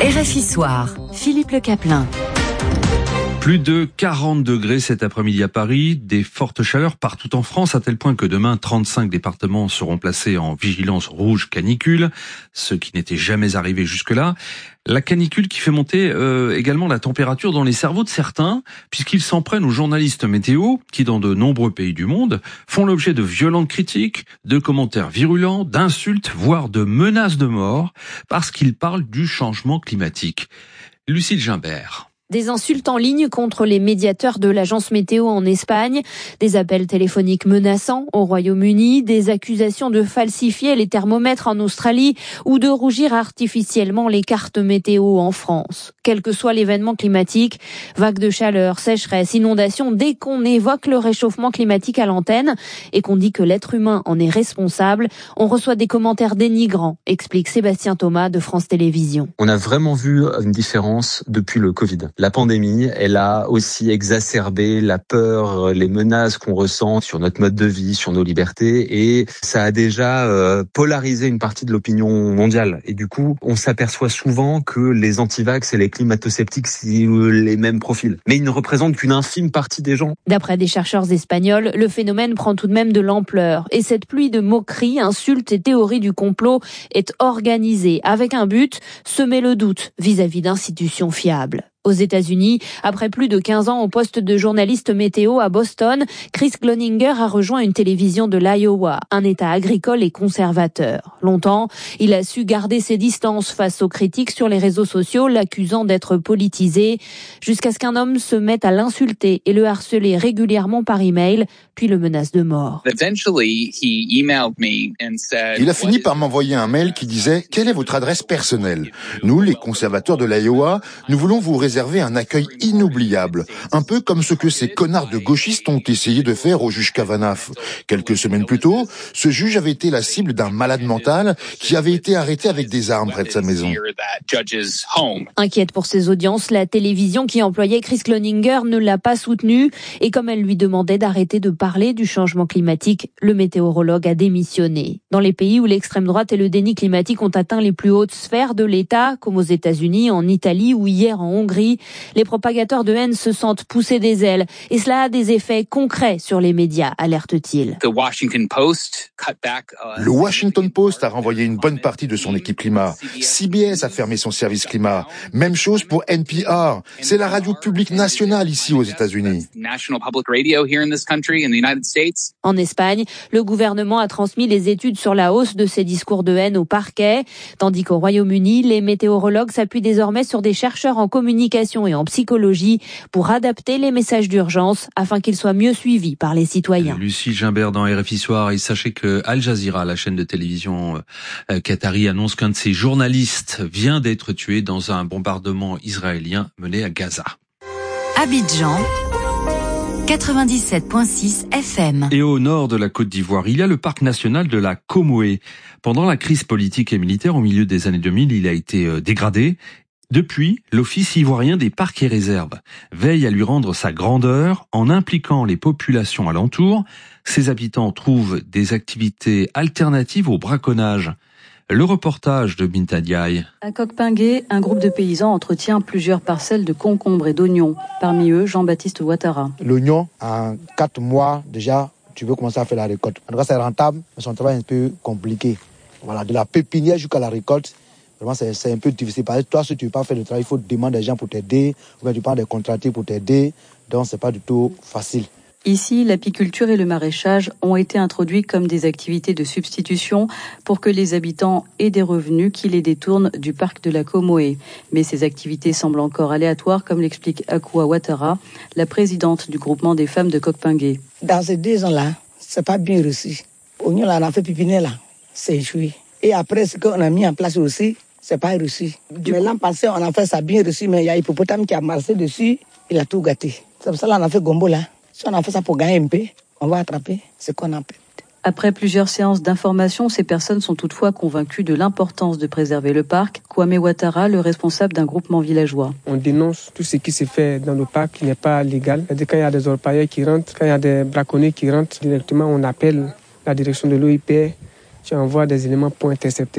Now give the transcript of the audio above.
RFI Soir, Philippe Le Caplin. Plus de 40 degrés cet après-midi à Paris, des fortes chaleurs partout en France, à tel point que demain, 35 départements seront placés en vigilance rouge canicule, ce qui n'était jamais arrivé jusque-là. La canicule qui fait monter également la température dans les cerveaux de certains, puisqu'ils s'en prennent aux journalistes météo, qui dans de nombreux pays du monde font l'objet de violentes critiques, de commentaires virulents, d'insultes, voire de menaces de mort, parce qu'ils parlent du changement climatique. Lucille Gimbert. Des insultes en ligne contre les médiateurs de l'agence météo en Espagne, des appels téléphoniques menaçants au Royaume-Uni, des accusations de falsifier les thermomètres en Australie ou de rougir artificiellement les cartes météo en France. Quel que soit l'événement climatique, vagues de chaleur, sécheresse, inondations, dès qu'on évoque le réchauffement climatique à l'antenne et qu'on dit que l'être humain en est responsable, on reçoit des commentaires dénigrants, explique Sébastien Thomas de France Télévisions. On a vraiment vu une différence depuis le Covid. La pandémie, elle a aussi exacerbé la peur, les menaces qu'on ressent sur notre mode de vie, sur nos libertés, et ça a déjà polarisé une partie de l'opinion mondiale. Et du coup, on s'aperçoit souvent que les antivax et les climato-sceptiques, c'est les mêmes profils. Mais ils ne représentent qu'une infime partie des gens. D'après des chercheurs espagnols, le phénomène prend tout de même de l'ampleur. Et cette pluie de moqueries, insultes et théories du complot est organisée avec un but, semer le doute vis-à-vis d'institutions fiables. Aux États-Unis, après plus de 15 ans au poste de journaliste météo à Boston, Chris Cloninger a rejoint une télévision de l'Iowa, un État agricole et conservateur. Longtemps, il a su garder ses distances face aux critiques sur les réseaux sociaux, l'accusant d'être politisé, jusqu'à ce qu'un homme se mette à l'insulter et le harceler régulièrement par email, puis le menace de mort. Il a fini par m'envoyer un mail qui disait « Quelle est votre adresse personnelle ? Nous, les conservateurs de l'Iowa, nous voulons vous réserver un accueil inoubliable, un peu comme ce que ces connards de gauchistes ont essayé de faire au juge Kavanaugh. Quelques semaines plus tôt, ce juge avait été la cible d'un malade mental qui avait été arrêté avec des armes près de sa maison. » Inquiète pour ses audiences, la télévision qui employait Chris Cloninger ne l'a pas soutenu et comme elle lui demandait d'arrêter de parler du changement climatique, le météorologue a démissionné. Dans les pays où l'extrême droite et le déni climatique ont atteint les plus hautes sphères de l'État, comme aux États-Unis, en Italie ou hier en Hongrie, les propagateurs de haine se sentent pousser des ailes et cela a des effets concrets sur les médias, alerte-t-il. Le Washington Post a renvoyé une bonne partie de son équipe climat. CBS a fermé son service climat. Même chose pour NPR. C'est la radio publique nationale ici aux États-Unis. En Espagne, le gouvernement a transmis les études sur la hausse de ces discours de haine au parquet, tandis qu'au Royaume-Uni, les météorologues s'appuient désormais sur des chercheurs en communication et en psychologie pour adapter les messages d'urgence afin qu'ils soient mieux suivis par les citoyens. Lucie Gimbert dans RFI Soir. Et sachez que Al Jazeera, la chaîne de télévision qatari, annonce qu'un de ses journalistes vient d'être tué dans un bombardement israélien mené à Gaza. Abidjan 97.6 FM. Et au nord de la Côte d'Ivoire, il y a le parc national de la Comoé. Pendant la crise politique et militaire au milieu des années 2000, il a été dégradé. Depuis, l'Office ivoirien des parcs et réserves veille à lui rendre sa grandeur en impliquant les populations alentours. Ses habitants trouvent des activités alternatives au braconnage. Le reportage de Binta Diaye. À Coq-Pingué, un groupe de paysans entretient plusieurs parcelles de concombres et d'oignons. Parmi eux, Jean-Baptiste Ouattara. L'oignon, en 4 mois déjà, tu veux commencer à faire la récolte. En tout cas, c'est rentable, mais son travail est un peu compliqué. Voilà, de la pépinière jusqu'à la récolte. Vraiment, c'est un peu difficile. Parce que toi, si tu ne veux pas faire le travail, il faut demander des gens pour t'aider, ou bien tu prends des contractés pour t'aider. Donc, c'est pas du tout facile. Ici, l'apiculture et le maraîchage ont été introduits comme des activités de substitution pour que les habitants aient des revenus qui les détournent du parc de la Comoé. Mais ces activités semblent encore aléatoires, comme l'explique Akoua Ouattara, la présidente du groupement des femmes de Coq-Pingué. Dans ces 2 ans-là, c'est pas bien reçu. Oignon, là, on a fait pépinière, là, c'est échoué. Et après, ce qu'on a mis en place aussi, c'est pas reçu. Mais l'an passé, on a fait ça bien reçu, mais il y a Hippopotame qui a marché dessus, il a tout gâté. C'est pour ça qu'on a fait Gombo là. Si on a fait ça pour gagner un peu, on va attraper ce qu'on a fait. Après plusieurs séances d'information, ces personnes sont toutefois convaincues de l'importance de préserver le parc. Kwame Ouattara, le responsable d'un groupement villageois. On dénonce tout ce qui se fait dans le parc qui n'est pas légal. C'est-à-dire quand il y a des orpailleurs qui rentrent, quand il y a des braconniers qui rentrent, directement on appelle la direction de l'OIP, qui envoie des éléments pour intercepter.